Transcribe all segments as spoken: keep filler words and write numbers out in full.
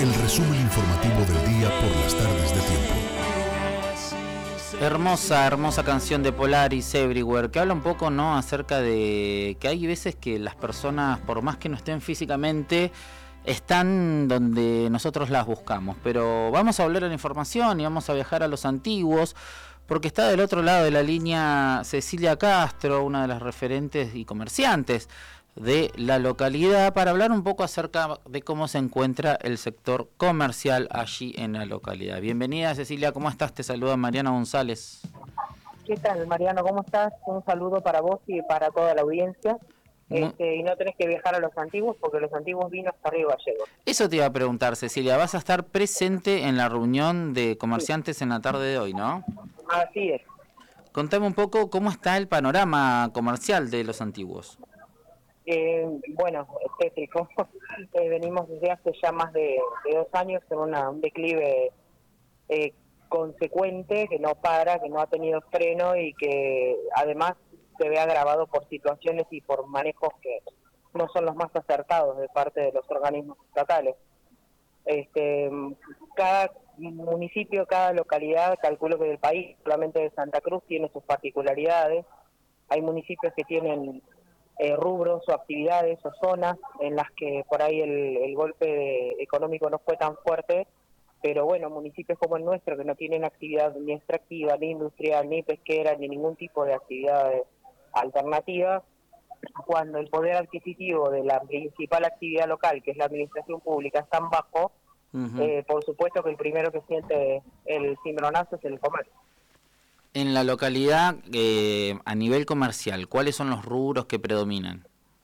el resumen informativo del día por las tardes de Tiempo. Hermosa, hermosa canción de Polaris Everywhere, que habla un poco, ¿no?, acerca de que hay veces que las personas, por más que no estén físicamente, están donde nosotros las buscamos. Pero vamos a hablar de la información y vamos a viajar a los antiguos, porque está del otro lado de la línea Cecilia Castro, una de las referentes y comerciantes de la localidad, para hablar un poco acerca de cómo se encuentra el sector comercial allí en la localidad. Bienvenida, Cecilia, ¿cómo estás? Te saluda Mariana González. ¿Qué tal, Mariano? ¿Cómo estás? Un saludo para vos y para toda la audiencia. Este, y no tenés que viajar a los antiguos, porque los antiguos vino hasta Río Gallegos. Eso te iba a preguntar, Cecilia. Vas a estar presente en la reunión de comerciantes sí. en la tarde de hoy, ¿no? Así es. Contame un poco cómo está el panorama comercial de los antiguos. Eh, bueno, tétrico. eh, venimos desde hace ya más de, de dos años en una, un declive eh, consecuente, que no para, que no ha tenido freno y que además se ve agravado por situaciones y por manejos que no son los más acertados de parte de los organismos estatales. Este, cada municipio, cada localidad, calculo que del país, solamente de Santa Cruz, tiene sus particularidades. Hay municipios que tienen eh, rubros o actividades o zonas en las que por ahí el, el golpe de, económico no fue tan fuerte, pero bueno, municipios como el nuestro, que no tienen actividad ni extractiva, ni industrial, ni pesquera, ni ningún tipo de actividad alternativa, cuando el poder adquisitivo de la principal actividad local, que es la administración pública, es tan bajo, uh-huh. eh, por supuesto que el primero que siente el cimbronazo es el comercio. En la localidad, eh, a nivel comercial, ¿cuáles son los rubros que predominan?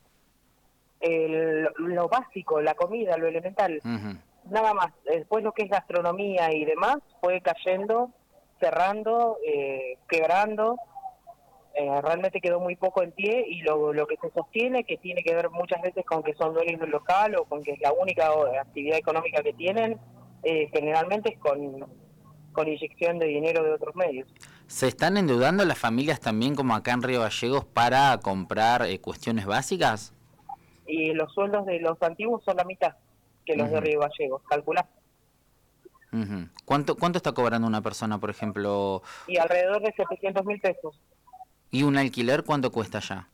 El, lo básico, la comida, lo elemental, uh-huh. nada más. Después lo que es gastronomía y demás fue cayendo, cerrando, eh, quebrando. Eh, realmente quedó muy poco en pie, y lo, lo que se sostiene, que tiene que ver muchas veces con que son dueños del local o con que es la única actividad económica que tienen, eh, generalmente es con, con inyección de dinero de otros medios. ¿Se están endeudando las familias también, como acá en Río Gallegos, para comprar eh, cuestiones básicas? Y los sueldos de los antiguos son la mitad que los uh-huh. de Río Gallegos, calculá. Uh-huh. ¿Cuánto, ¿Cuánto está cobrando una persona, por ejemplo? Y alrededor de setecientos mil pesos. ¿Y un alquiler cuánto cuesta ya?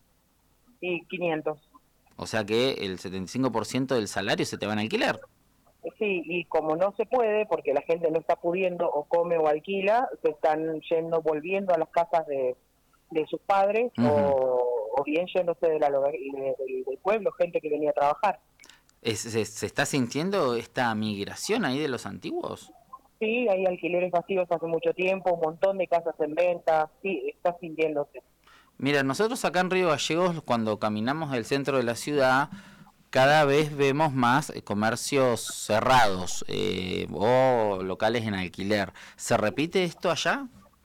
Y quinientos. O sea que el setenta y cinco por ciento del salario se te va en alquiler. Sí, y como no se puede, porque la gente no está pudiendo, o come o alquila, se están yendo, volviendo a las casas de, de sus padres, uh-huh. o, o bien yéndose de la, de, de, del pueblo, gente que venía a trabajar. ¿Es, se, ¿Se está sintiendo esta migración ahí de los antiguos? Sí, hay alquileres vacíos hace mucho tiempo, un montón de casas en venta, sí, está sintiéndose. Mira, nosotros acá en Río Gallegos, cuando caminamos del centro de la ciudad, cada vez vemos más comercios cerrados eh, o locales en alquiler. ¿Se repite esto allá?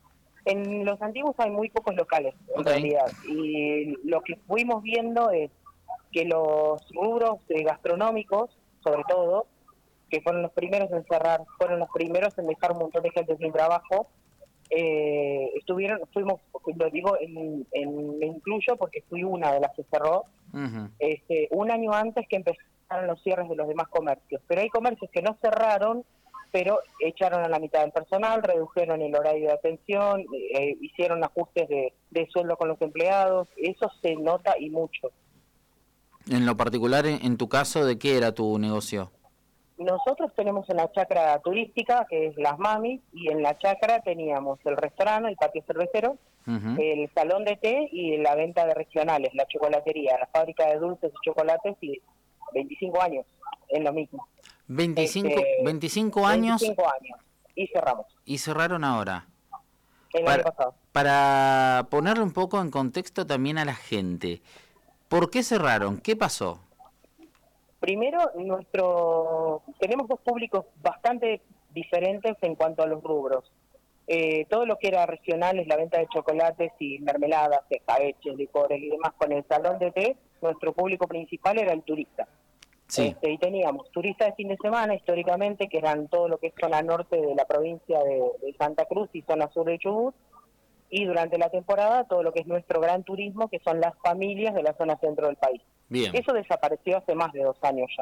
En los antiguos hay muy pocos locales, en okay. realidad, y lo que fuimos viendo es que los rubros eh, gastronómicos, sobre todo, que fueron los primeros en cerrar, fueron los primeros en dejar un montón de gente sin trabajo, eh, estuvieron, fuimos, lo digo, en, en, me incluyo porque fui una de las que cerró, uh-huh. este, un año antes que empezaron los cierres de los demás comercios, pero hay comercios que no cerraron, pero echaron a la mitad del personal, redujeron el horario de atención, eh, hicieron ajustes de, de sueldo con los empleados, eso se nota y mucho. En lo particular, en, en tu caso, ¿de qué era tu negocio? Nosotros tenemos una chacra turística, que es Las Mamis, y en la chacra teníamos el restaurante, el patio cervecero, uh-huh. el salón de té y la venta de regionales, la chocolatería, la fábrica de dulces y chocolates, y veinticinco años, en lo mismo. veinticinco, este, veinticinco años. veinticinco años, y cerramos. Y cerraron ahora. El para, año pasado. Para ponerle un poco en contexto también a la gente, ¿por qué cerraron? ¿Qué pasó? Primero, nuestro tenemos dos públicos bastante diferentes en cuanto a los rubros. Eh, todo lo que era regional es la venta de chocolates y mermeladas, escabeches, licores y demás. Con el salón de té, nuestro público principal era el turista. Sí. Este, y teníamos turistas de fin de semana, históricamente, que eran todo lo que es zona norte de la provincia de, de Santa Cruz y zona sur de Chubut. Y durante la temporada, todo lo que es nuestro gran turismo, que son las familias de la zona centro del país. Bien. Eso desapareció hace más de dos años ya.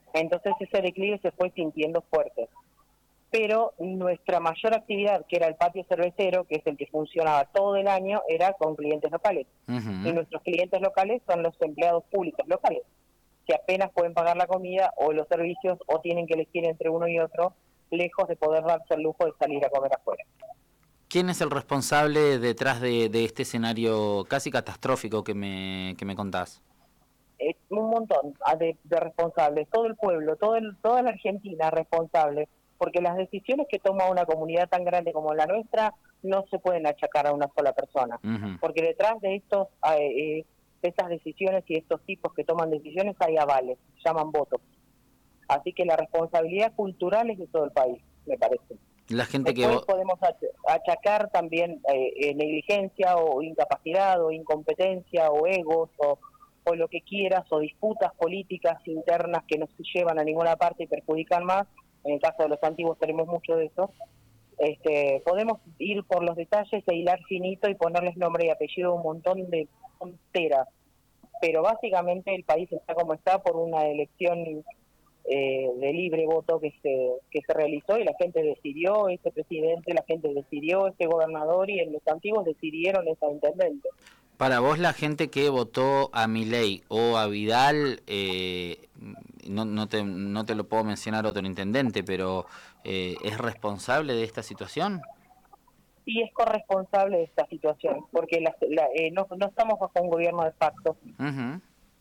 Entonces ese declive se fue sintiendo fuerte. Pero nuestra mayor actividad, que era el patio cervecero, que es el que funcionaba todo el año, era con clientes locales. Uh-huh. Y nuestros clientes locales son los empleados públicos locales, que apenas pueden pagar la comida o los servicios o tienen que elegir entre uno y otro, lejos de poder darse el lujo de salir a comer afuera. ¿Quién es el responsable detrás de, de este escenario casi catastrófico que me, que me contás? Es un montón de, de responsables, todo el pueblo, todo el, toda la Argentina es responsable, porque las decisiones que toma una comunidad tan grande como la nuestra no se pueden achacar a una sola persona, Uh-huh. porque detrás de estos eh, de estas decisiones y estos tipos que toman decisiones hay avales, se llaman votos. Así que la responsabilidad cultural es de todo el país, me parece. La gente Después que... podemos achacar también eh, negligencia o incapacidad o incompetencia o egos o, o lo que quieras, o disputas políticas internas que no se llevan a ninguna parte y perjudican más. En el caso de los antiguos tenemos mucho de eso. Este, podemos ir por los detalles e hilar finito y ponerles nombre y apellido a un montón de tonteras, pero básicamente el país está como está por una elección eh, de libre voto que se que se realizó y la gente decidió ese presidente, la gente decidió ese gobernador y en los antiguos decidieron ese intendente. Para vos, la gente que votó a Milei o a Vidal, eh, no, no, te, no te lo puedo mencionar otro intendente, pero eh, ¿es responsable de esta situación? Sí, es corresponsable de esta situación, porque la, la, eh, no, no estamos bajo un gobierno de facto. Uh-huh.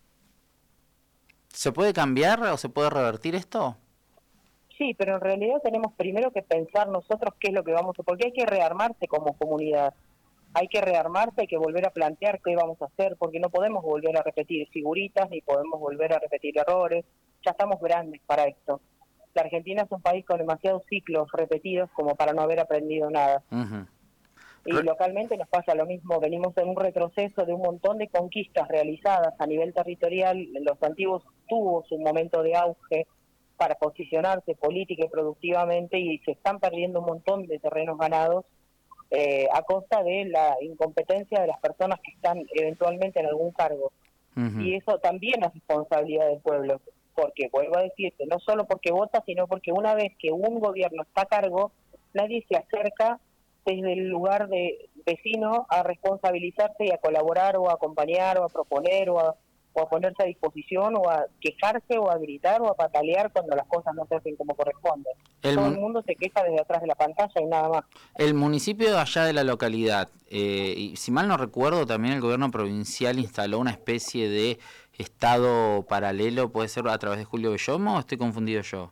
¿Se puede cambiar o se puede revertir esto? Sí, pero en realidad tenemos primero que pensar nosotros qué es lo que vamos a... Porque hay que rearmarse como comunidad. Hay que rearmarse, hay que volver a plantear qué vamos a hacer, porque no podemos volver a repetir figuritas, ni podemos volver a repetir errores. Ya estamos grandes para esto. La Argentina es un país con demasiados ciclos repetidos como para no haber aprendido nada. Uh-huh. Y localmente nos pasa lo mismo, venimos en un retroceso de un montón de conquistas realizadas a nivel territorial. Los antiguos tuvo su momento de auge para posicionarse política y productivamente y se están perdiendo un montón de terrenos ganados eh, a costa de la incompetencia de las personas que están eventualmente en algún cargo. Uh-huh. Y eso también es responsabilidad del pueblo, porque vuelvo a decirte, no solo porque vota, sino porque una vez que un gobierno está a cargo, nadie se acerca desde el lugar de vecino a responsabilizarse y a colaborar o a acompañar o a proponer o a, o a ponerse a disposición o a quejarse o a gritar o a patalear cuando las cosas no se hacen como corresponde. El Todo el mundo se queja desde atrás de la pantalla y nada más. El municipio de allá de la localidad, eh, y si mal no recuerdo, también el gobierno provincial instaló una especie de estado paralelo, ¿puede ser a través de Julio Bellomo o estoy confundido yo?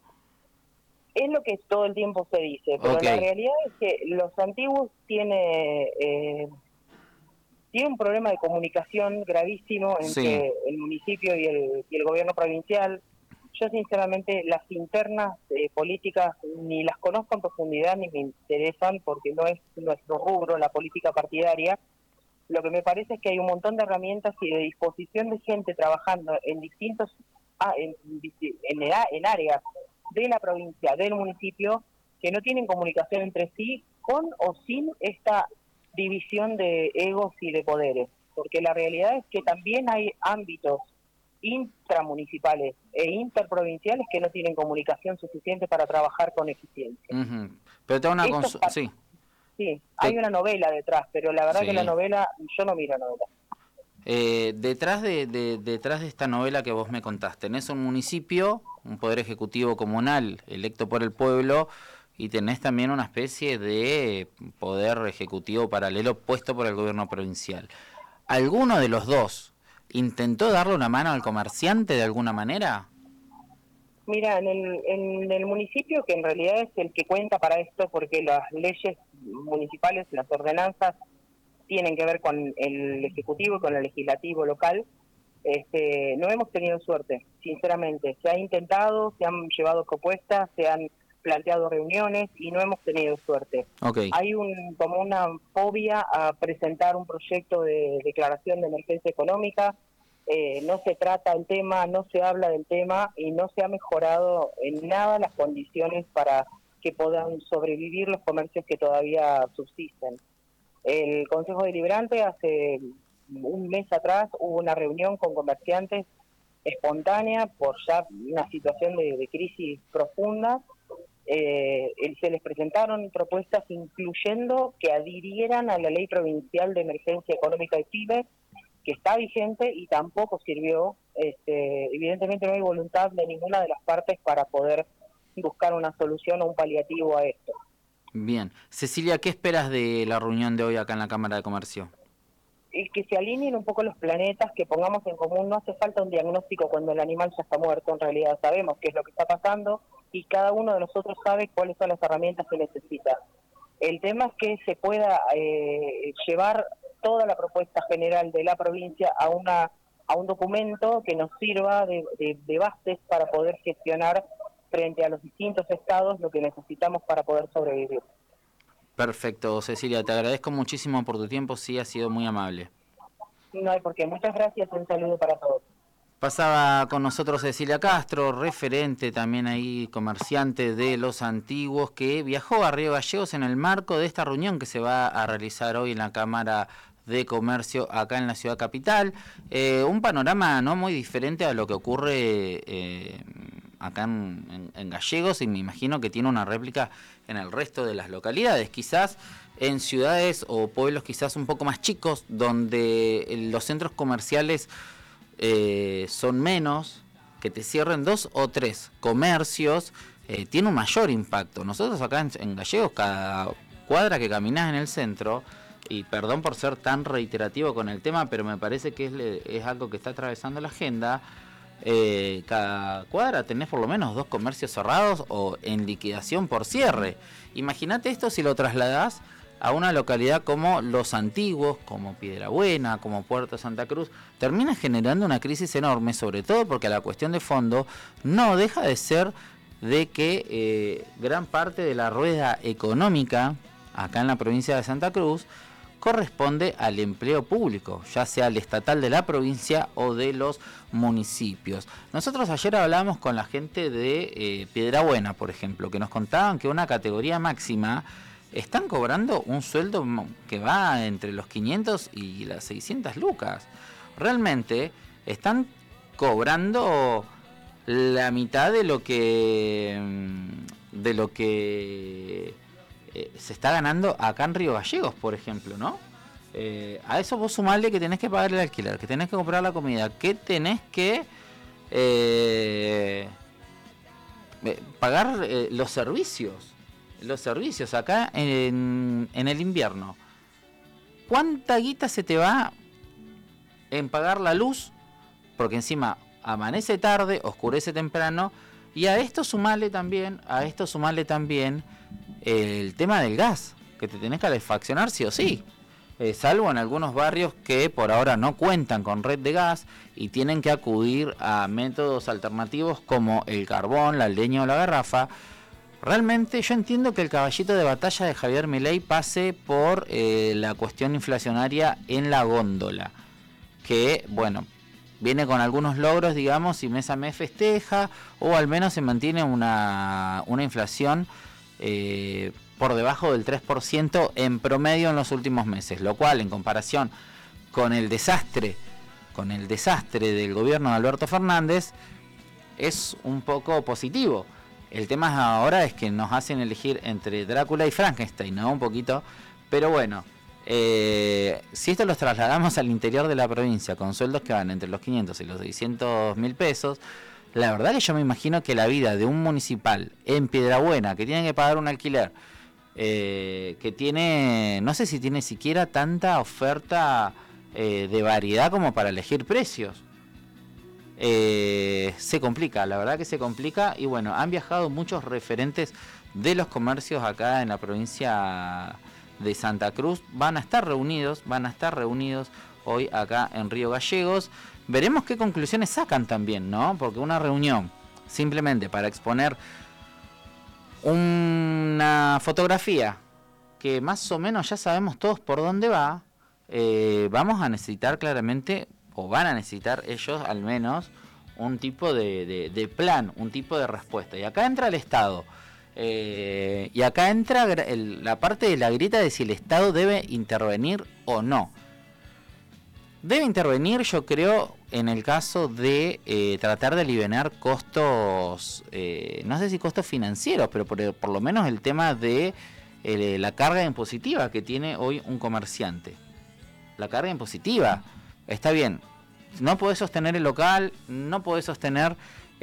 Es lo que todo el tiempo se dice, pero okay. La realidad es que los antiguos tiene, eh, tiene un problema de comunicación gravísimo entre sí. el municipio y el, y el gobierno provincial. Yo sinceramente las internas eh, políticas ni las conozco en profundidad ni me interesan porque no es nuestro rubro, la política partidaria. Lo que me parece es que hay un montón de herramientas y de disposición de gente trabajando en distintos ah, en, en, en áreas de la provincia, del municipio, que no tienen comunicación entre sí, con o sin esta división de egos y de poderes. Porque la realidad es que también hay ámbitos intramunicipales e interprovinciales que no tienen comunicación suficiente para trabajar con eficiencia. Uh-huh. Pero tengo una consulta, sí. Sí, hay una novela detrás, pero la verdad sí. que la novela, yo no miro novela. Eh, detrás de, de detrás de esta novela que vos me contaste, tenés un municipio, un poder ejecutivo comunal electo por el pueblo y tenés también una especie de poder ejecutivo paralelo puesto por el gobierno provincial. ¿Alguno de los dos intentó darle una mano al comerciante de alguna manera? Mira, en el, en el municipio, que en realidad es el que cuenta para esto, porque las leyes municipales, las ordenanzas, tienen que ver con el ejecutivo y con el legislativo local, este, no hemos tenido suerte, sinceramente. Se ha intentado, se han llevado propuestas, se han planteado reuniones y no hemos tenido suerte. Okay. Hay un como una fobia a presentar un proyecto de declaración de emergencia económica, eh, no se trata el tema, no se habla del tema y no se ha mejorado en nada las condiciones para que puedan sobrevivir los comercios que todavía subsisten. El Consejo Deliberante hace un mes atrás hubo una reunión con comerciantes espontánea por ya una situación de, de crisis profunda. Eh, se les presentaron propuestas incluyendo que adhirieran a la ley provincial de emergencia económica de pymes, que está vigente y tampoco sirvió. Este, evidentemente no hay voluntad de ninguna de las partes para poder buscar una solución o un paliativo a esto. Bien. Cecilia, ¿qué esperas de la reunión de hoy acá en la Cámara de Comercio? Es que se alineen un poco los planetas, que pongamos en común. No hace falta un diagnóstico cuando el animal ya está muerto, en realidad sabemos qué es lo que está pasando y cada uno de nosotros sabe cuáles son las herramientas que necesita. El tema es que se pueda eh, llevar toda la propuesta general de la provincia a una a un documento que nos sirva de, de, de bases para poder gestionar frente a los distintos estados lo que necesitamos para poder sobrevivir. Perfecto, Cecilia, te agradezco muchísimo por tu tiempo, sí, ha sido muy amable. No hay por qué, muchas gracias y un saludo para todos. Pasaba con nosotros Cecilia Castro, referente también ahí, comerciante de Los Antiguos, que viajó a Río Gallegos en el marco de esta reunión que se va a realizar hoy en la Cámara de Comercio acá en la ciudad capital. Eh, un panorama no muy diferente a lo que ocurre eh, acá en, en, en Gallegos, y me imagino que tiene una réplica en el resto de las localidades, quizás en ciudades o pueblos quizás un poco más chicos, donde los centros comerciales eh, son menos, que te cierren dos o tres comercios, eh, tiene un mayor impacto. Nosotros acá en, en Gallegos, cada cuadra que caminás en el centro, y perdón por ser tan reiterativo con el tema, pero me parece que es, es algo que está atravesando la agenda, eh, cada cuadra tenés por lo menos dos comercios cerrados o en liquidación por cierre. Imagínate esto si lo trasladás a una localidad como Los Antiguos, como Piedrabuena, como Puerto Santa Cruz, termina generando una crisis enorme, sobre todo porque la cuestión de fondo no deja de ser de que eh, gran parte de la rueda económica acá en la provincia de Santa Cruz corresponde al empleo público, ya sea el estatal de la provincia o de los municipios. Nosotros ayer hablamos con la gente de eh, Piedrabuena, por ejemplo, que nos contaban que una categoría máxima están cobrando un sueldo que va entre los quinientos y las seiscientas lucas. Realmente están cobrando la mitad de lo que de lo que eh, se está ganando acá en Río Gallegos, por ejemplo, ¿no? Eh, a eso vos sumarle que tenés que pagar el alquiler, que tenés que comprar la comida, que tenés que eh, pagar eh, los servicios. Los servicios acá en, en el invierno. ¿Cuánta guita se te va en pagar la luz? Porque encima amanece tarde, oscurece temprano, y a esto sumarle también, a esto sumarle también el tema del gas, que te tenés que calefaccionar sí o sí. Eh, salvo en algunos barrios que por ahora no cuentan con red de gas y tienen que acudir a métodos alternativos como el carbón, la leña o la garrafa. Realmente yo entiendo que el caballito de batalla de Javier Milei pase por eh, la cuestión inflacionaria en la góndola, que, bueno, viene con algunos logros, digamos, y mes a mes festeja, o al menos se mantiene una, una inflación eh, por debajo del tres por ciento en promedio en los últimos meses, lo cual, en comparación con el desastre, con el desastre del gobierno de Alberto Fernández, es un poco positivo. El tema ahora es que nos hacen elegir entre Drácula y Frankenstein, ¿no? Un poquito. Pero bueno, eh, si esto los trasladamos al interior de la provincia con sueldos que van entre los quinientos y los seiscientos mil pesos, la verdad que yo me imagino que la vida de un municipal en Piedrabuena, que tiene que pagar un alquiler, eh, que tiene, no sé si tiene siquiera tanta oferta eh, de variedad como para elegir precios. Eh, se complica, la verdad que se complica. Y bueno, han viajado muchos referentes de los comercios acá en la provincia de Santa Cruz. Van a estar reunidos, van a estar reunidos hoy acá en Río Gallegos. Veremos qué conclusiones sacan también, ¿no? Porque una reunión simplemente para exponer una fotografía que más o menos ya sabemos todos por dónde va, eh, vamos a necesitar claramente, o van a necesitar ellos al menos, un tipo de, de, de plan, un tipo de respuesta. Y acá entra el Estado. Eh, y acá entra el, la parte de la grieta de si el Estado debe intervenir o no. Debe intervenir, yo creo, en el caso de eh, tratar de aliviar costos, eh, no sé si costos financieros, pero por, por lo menos el tema de eh, la carga impositiva que tiene hoy un comerciante. La carga impositiva, está bien, no podés sostener el local, no podés sostener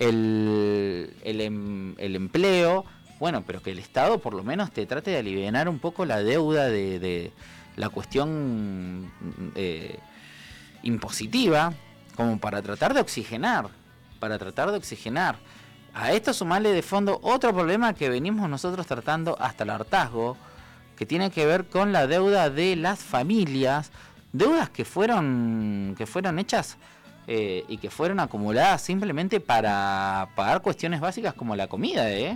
el, el, em, el empleo, bueno, pero que el Estado por lo menos te trate de aliviar un poco la deuda de, de la cuestión eh, impositiva, como para tratar de oxigenar, para tratar de oxigenar. A esto sumarle de fondo otro problema que venimos nosotros tratando hasta el hartazgo, que tiene que ver con la deuda de las familias, deudas que fueron, que fueron hechas eh, y que fueron acumuladas simplemente para pagar cuestiones básicas como la comida, ¿eh?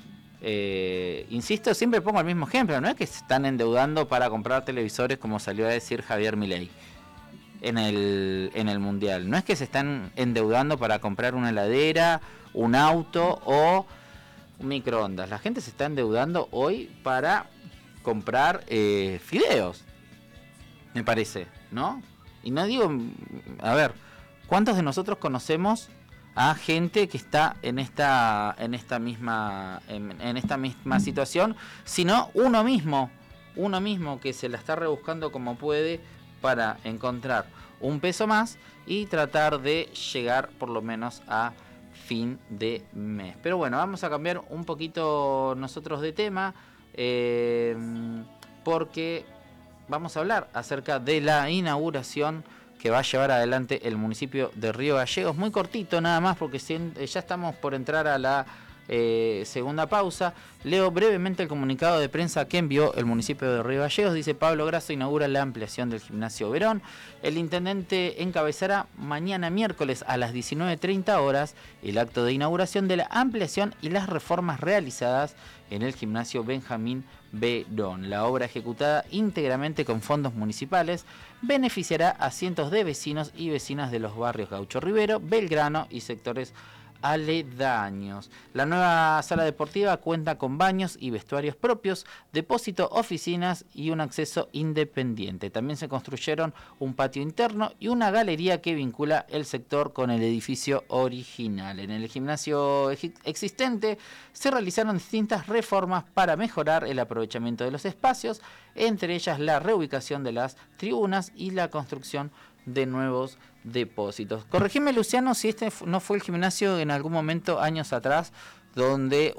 Eh, insisto, siempre pongo el mismo ejemplo, no es que se están endeudando para comprar televisores como salió a decir Javier Milei en el, en el Mundial. No es que se están endeudando para comprar una heladera, un auto o un microondas. La gente se está endeudando hoy para comprar eh, fideos, me parece, ¿no? Y no digo, a ver, ¿cuántos de nosotros conocemos a gente que está en esta en esta misma en, en esta misma situación, sino uno mismo, uno mismo que se la está rebuscando como puede para encontrar un peso más y tratar de llegar por lo menos a fin de mes. Pero bueno, vamos a cambiar un poquito nosotros de tema, eh, porque vamos a hablar acerca de la inauguración que va a llevar adelante el municipio de Río Gallegos. Muy cortito nada más, porque ya estamos por entrar a la eh, segunda pausa. Leo brevemente el comunicado de prensa que envió el municipio de Río Gallegos. Dice: Pablo Grasso inaugura la ampliación del gimnasio Verón. El intendente encabezará mañana miércoles a las diecinueve treinta horas el acto de inauguración de la ampliación y las reformas realizadas en el gimnasio Benjamín Verón. La obra, ejecutada íntegramente con fondos municipales, beneficiará a cientos de vecinos y vecinas de los barrios Gaucho Rivero, Belgrano y sectores aledaños. La nueva sala deportiva cuenta con baños y vestuarios propios, depósito, oficinas y un acceso independiente. También se construyeron un patio interno y una galería que vincula el sector con el edificio original. En el gimnasio existente se realizaron distintas reformas para mejorar el aprovechamiento de los espacios, entre ellas la reubicación de las tribunas y la construcción de nuevos depósitos. Corregime, Luciano, si este no fue el gimnasio en algún momento, años atrás, donde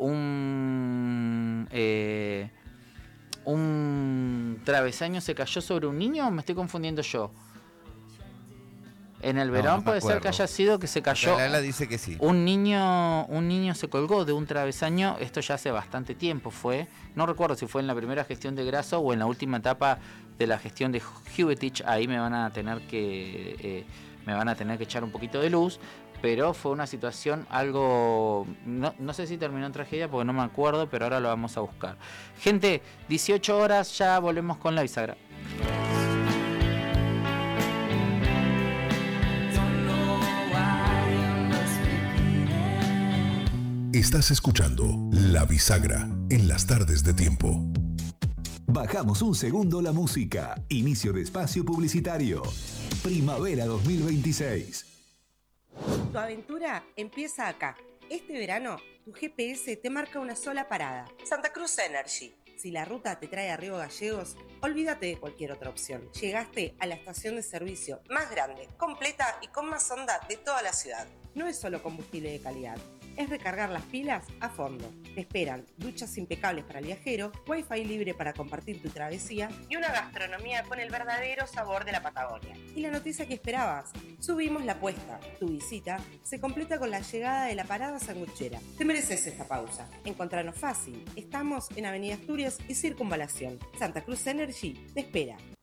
un eh, un travesaño se cayó sobre un niño, ¿o me estoy confundiendo yo? En el Verón, no, no puede ser que haya sido que se cayó. La Lala dice que sí. Un niño, un niño se colgó de un travesaño, esto ya hace bastante tiempo fue, no recuerdo si fue en la primera gestión de Grasso o en la última etapa de la gestión de Huetich. Ahí me van a tener que eh, me van a tener que echar un poquito de luz, pero fue una situación algo, no, no sé si terminó en tragedia porque no me acuerdo, pero ahora lo vamos a buscar. Gente, dieciocho horas, ya volvemos con la bisagra. Estás escuchando La Bisagra en las tardes de tiempo. Bajamos un segundo la música. Inicio de espacio publicitario. Primavera dos mil veintiséis. Tu aventura empieza acá. Este verano, tu G P S te marca una sola parada: Santa Cruz Energy. Si la ruta te trae a Río Gallegos, olvídate de cualquier otra opción. Llegaste a la estación de servicio más grande, completa y con más onda de toda la ciudad. No es solo combustible de calidad, es recargar las pilas a fondo. Te esperan duchas impecables para el viajero, wifi libre para compartir tu travesía y una gastronomía con el verdadero sabor de la Patagonia. Y la noticia que esperabas: subimos la apuesta. Tu visita se completa con la llegada de la parada sanguchera. Te mereces esta pausa. Encontranos fácil. Estamos en Avenida Asturias y Circunvalación. Santa Cruz Energy te espera.